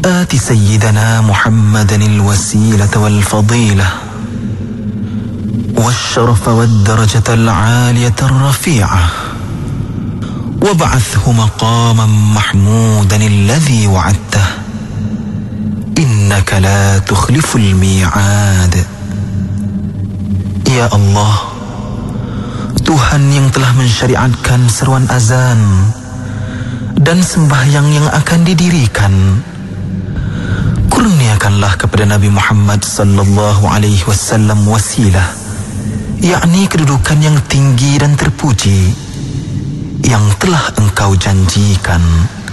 آت سيدنا محمدا الوسيلة والفضيلة والشرف والدرجة العالية الرفيعة وابعثه مقاما محمودا الذي وعدته إنك لا تخلف الميعاد. Ya Allah, Tuhan yang telah mensyariatkan seruan azan dan sembahyang yang akan didirikan, kurniakanlah kepada Nabi Muhammad sallallahu alaihi wasallam wasilah, yakni kedudukan yang tinggi dan terpuji yang telah Engkau janjikan.